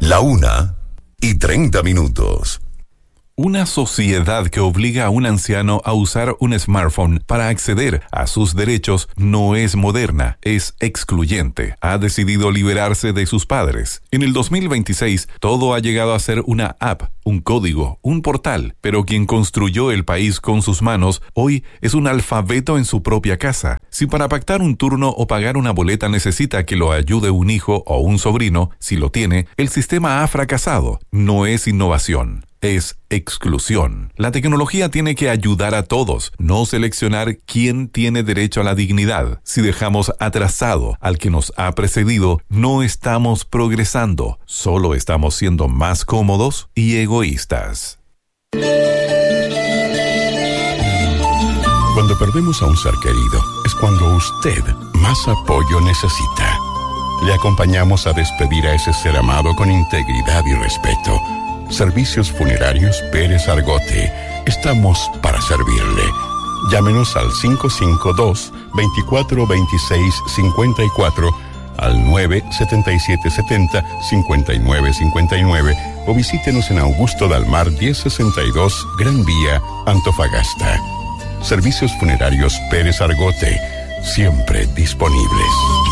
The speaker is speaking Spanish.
1:30. Una sociedad que obliga a un anciano a usar un smartphone para acceder a sus derechos no es moderna, es excluyente. Ha decidido liberarse de sus padres. En el 2026, todo ha llegado a ser una app, un código, un portal, pero quien construyó el país con sus manos hoy es un alfabeto en su propia casa. Si para pactar un turno o pagar una boleta necesita que lo ayude un hijo o un sobrino, si lo tiene, el sistema ha fracasado. No es innovación. Es exclusión. La tecnología tiene que ayudar a todos, no seleccionar quién tiene derecho a la dignidad. Si dejamos atrasado al que nos ha precedido, no estamos progresando, solo estamos siendo más cómodos y egoístas. Cuando perdemos a un ser querido, es cuando usted más apoyo necesita. Le acompañamos a despedir a ese ser amado con integridad y respeto. Servicios Funerarios Pérez Argote. Estamos para servirle. Llámenos al 552-2426-54, al 97770-5959 o visítenos en Augusto Dalmar 1062, Gran Vía, Antofagasta. Servicios Funerarios Pérez Argote, siempre disponibles.